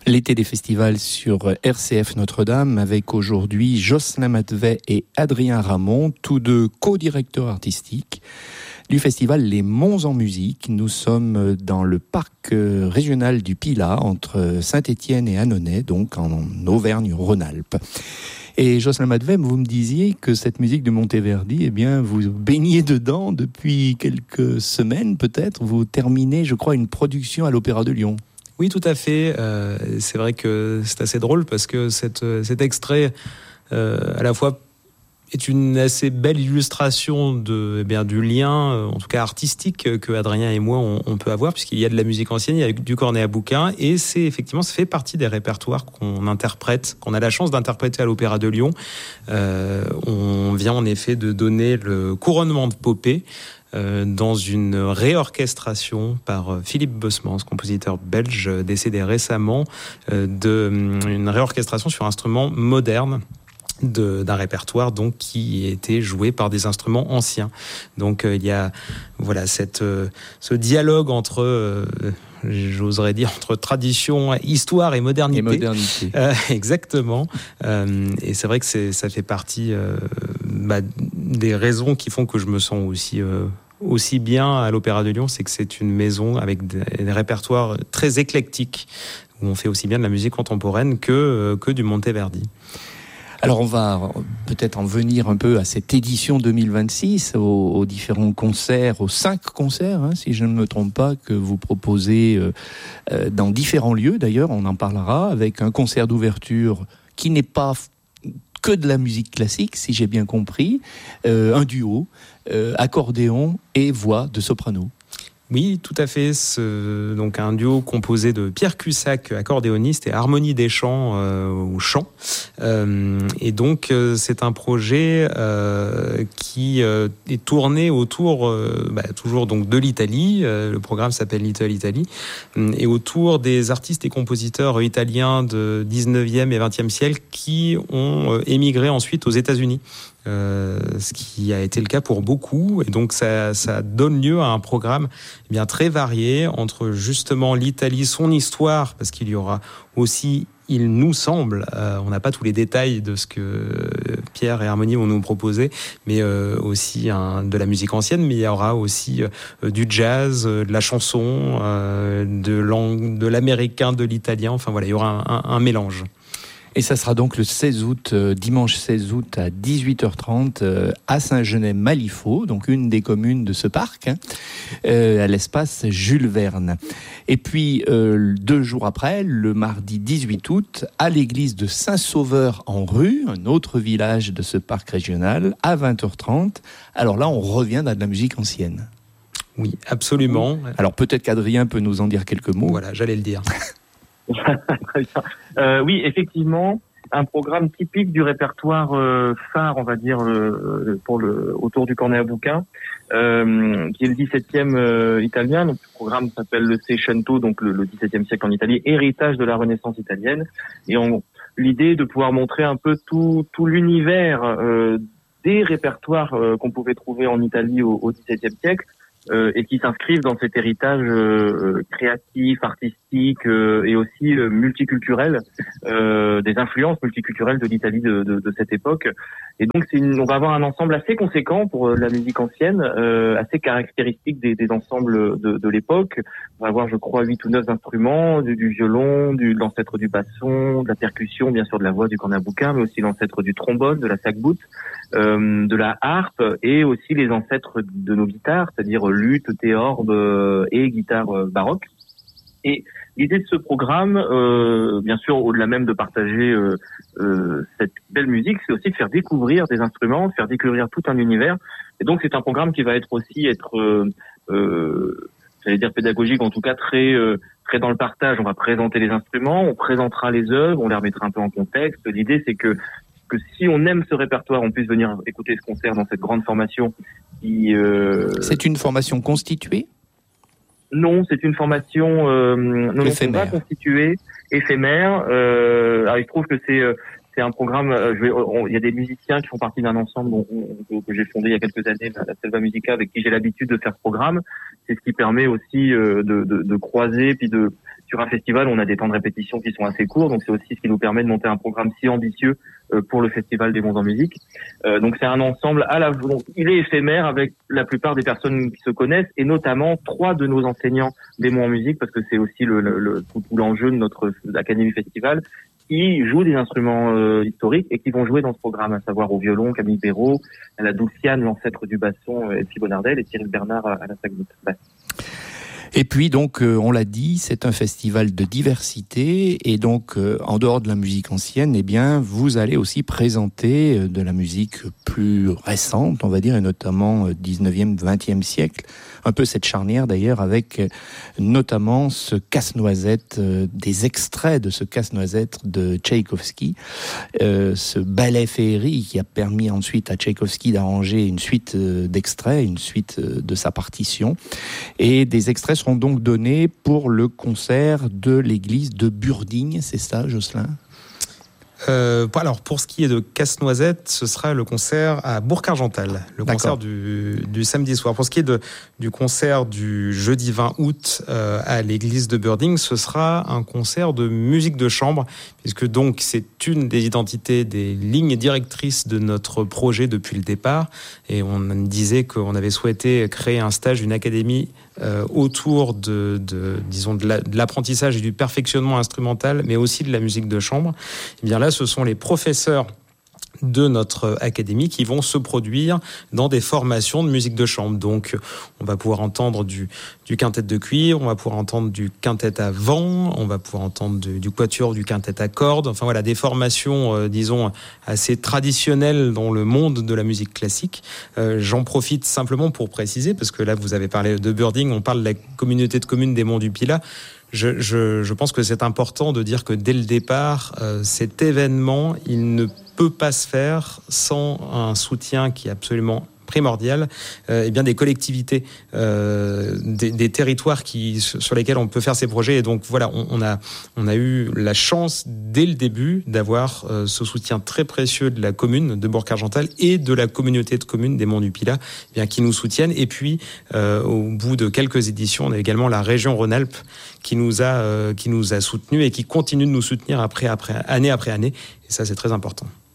L'été des festivals sur RCF Notre-Dame avec aujourd'hui Jocelyn Matvet et Adrien Ramon, tous deux co-directeurs artistiques du festival Les Monts en Musique. Nous sommes dans le parc régional du Pilat entre Saint-Étienne et Annonay, donc en Auvergne-Rhône-Alpes. Et Jocelyn Matvet, vous me disiez que cette musique de Monteverdi, eh bien, vous baignez dedans depuis quelques semaines peut-être. Vous terminez, je crois, une production à l'Opéra de Lyon. Oui, tout à fait. C'est vrai que c'est assez drôle parce que cet extrait, à la fois, est une assez belle illustration du lien, en tout cas artistique, que Adrien et moi on peut avoir, puisqu'il y a de la musique ancienne, il y a du cornet à bouquin, et ça fait partie des répertoires qu'on interprète, qu'on a la chance d'interpréter à l'Opéra de Lyon. On vient en effet de donner le couronnement de Popée dans une réorchestration par Philippe Bosmans, compositeur belge décédé récemment, une réorchestration sur instruments modernes d'un répertoire donc qui était joué par des instruments anciens. Donc il y a ce dialogue entre j'oserais dire entre tradition, histoire et modernité. Exactement. Et c'est vrai que ça fait partie des raisons qui font que je me sens aussi bien à l'Opéra de Lyon, c'est que c'est une maison avec des répertoires très éclectiques où on fait aussi bien de la musique contemporaine que du Monteverdi. Alors on va peut-être en venir un peu à cette édition 2026, aux différents concerts, aux 5 concerts, si je ne me trompe pas, que vous proposez dans différents lieux. D'ailleurs, on en parlera, avec un concert d'ouverture qui n'est pas que de la musique classique, si j'ai bien compris, un duo, accordéon et voix de soprano. Oui, tout à fait. Donc un duo composé de Pierre Cussac, accordéoniste, et Harmonie Deschamps au chant. Et donc c'est un projet qui est tourné autour toujours donc de l'Italie. Le programme s'appelle Little Italy, et autour des artistes et compositeurs italiens de 19e et 20e siècle qui ont émigré ensuite aux États-Unis. Ce qui a été le cas pour beaucoup, et donc ça donne lieu à un programme bien très varié entre justement l'Italie, son histoire, parce qu'il y aura aussi, il nous semble, on n'a pas tous les détails de ce que Pierre et Harmonie vont nous proposer, mais aussi de la musique ancienne, mais il y aura aussi du jazz, de la chanson, de l'américain, de l'italien, enfin voilà, il y aura un mélange. Et ça sera donc le 16 août, dimanche 16 août à 18h30 à Saint-Genès-Malifaux, donc une des communes de ce parc, à l'espace Jules Verne. Et puis 2 jours après, le mardi 18 août, à l'église de Saint-Sauveur-en-Rue, un autre village de ce parc régional, à 20h30. Alors là, on revient dans de la musique ancienne. Oui, absolument. Alors peut-être qu'Adrien peut nous en dire quelques mots. Voilà, j'allais le dire. Très bien. Oui, effectivement, un programme typique du répertoire phare, on va dire, autour du cornet à bouquin, qui est le 17e italien. Donc, le programme s'appelle le Seicento, donc le 17e siècle en Italie, héritage de la Renaissance italienne. Et l'idée de pouvoir montrer un peu tout l'univers des répertoires qu'on pouvait trouver en Italie au XVIIe siècle. Et qui s'inscrivent dans cet héritage créatif, artistique et aussi multiculturel, des influences multiculturelles de l'Italie de cette époque. Et donc on va avoir un ensemble assez conséquent pour la musique ancienne, assez caractéristique des ensembles de l'époque. On va avoir, je crois, 8 ou 9 instruments, du violon, de l'ancêtre du basson, de la percussion, bien sûr de la voix, du cornet à bouquin, mais aussi l'ancêtre du trombone, de la sac-boute, de la harpe, et aussi les ancêtres de nos guitares, c'est-à-dire luth, théorbe et guitare baroque. Et l'idée de ce programme, bien sûr, au-delà même de partager cette belle musique, c'est aussi de faire découvrir des instruments, de faire découvrir tout un univers. Et donc c'est un programme qui va être j'allais dire pédagogique, en tout cas très dans le partage. On va présenter les instruments, on présentera les œuvres, on les remettra un peu en contexte. L'idée, c'est que si on aime ce répertoire, on puisse venir écouter ce concert dans cette grande formation. C'est une formation constituée ? Non, c'est une formation éphémère. Pas constituée, éphémère. Alors, il se trouve que c'est un programme. Il y a des musiciens qui font partie d'un ensemble que j'ai fondé il y a quelques années, la Selva Musica, avec qui j'ai l'habitude de faire ce programme. C'est ce qui permet aussi de croiser puis sur un festival, on a des temps de répétition qui sont assez courts, donc c'est aussi ce qui nous permet de monter un programme si ambitieux pour le Festival des Monts en Musique. Donc c'est un ensemble il est éphémère avec la plupart des personnes qui se connaissent, et notamment 3 de nos enseignants des Monts en Musique, parce que c'est aussi tout l'enjeu de notre Académie Festival, qui jouent des instruments historiques et qui vont jouer dans ce programme, à savoir au violon, Camille Perrault, à la dulciane, l'ancêtre du basson, Elfie Bonardel, et Cyril Bernard à la saxophone. Et puis donc, on l'a dit, c'est un festival de diversité, et donc en dehors de la musique ancienne, eh bien, vous allez aussi présenter de la musique plus récente, on va dire, et notamment 19e, 20e siècle, un peu cette charnière d'ailleurs, avec notamment ce Casse-Noisette, des extraits de ce Casse-Noisette de Tchaïkovski, ce ballet féerie qui a permis ensuite à Tchaïkovski d'arranger une suite d'extraits, une suite de sa partition, et des extraits seront donc donnés pour le concert de l'église de Burdignes, c'est ça, Jocelyn ? Alors, pour ce qui est de Casse-Noisette, ce sera le concert à Bourg-Argental, le concert du samedi soir. Pour ce qui est du concert du jeudi 20 août à l'église de Burdignes, ce sera un concert de musique de chambre, puisque donc c'est une des identités, des lignes directrices de notre projet depuis le départ. Et on disait qu'on avait souhaité créer un stage, une académie autour de l'apprentissage et du perfectionnement instrumental, mais aussi de la musique de chambre. Et bien là, ce sont les professeurs de notre académie qui vont se produire dans des formations de musique de chambre. Donc, on va pouvoir entendre du quintet de cuir, on va pouvoir entendre du quintet à vent, on va pouvoir entendre du quatuor, du quintet à cordes. Enfin voilà, des formations, disons, assez traditionnelles dans le monde de la musique classique. J'en profite simplement pour préciser, parce que là, vous avez parlé de Burdignes, on parle de la communauté de communes des Monts du Pilat. Je pense que c'est important de dire que dès le départ, cet événement, il ne peut pas se faire sans un soutien qui est absolument primordial, bien des collectivités, des territoires sur lesquels on peut faire ces projets. Et donc voilà, on a eu la chance dès le début d'avoir ce soutien très précieux de la commune de Bourg-Argental et de la communauté de communes des Monts du Pilat, bien qui nous soutiennent. Et puis au bout de quelques éditions, on a également la région Rhône-Alpes qui nous a soutenus et qui continue de nous soutenir année après année. Et ça, c'est très important.